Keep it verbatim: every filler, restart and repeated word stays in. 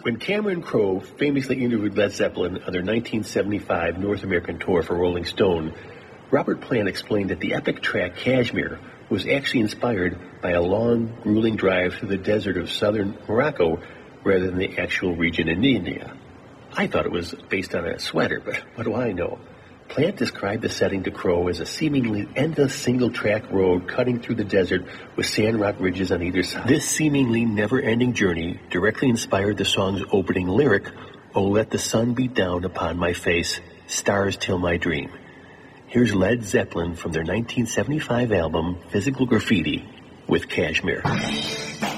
When Cameron Crowe famously interviewed Led Zeppelin on their nineteen seventy-five North American tour for Rolling Stone, Robert Plant explained that the epic track Kashmir was actually inspired by a long, grueling drive through the desert of southern Morocco rather than the actual region in India. I thought it was based on a sweater, but what do I know? Plant described the setting to Crowe as a seemingly endless single-track road cutting through the desert with sand rock ridges on either side. This seemingly never-ending journey directly inspired the song's opening lyric, "Oh, let the sun beat down upon my face, stars till my dream." Here's Led Zeppelin from their nineteen seventy-five album, Physical Graffiti, with Kashmir.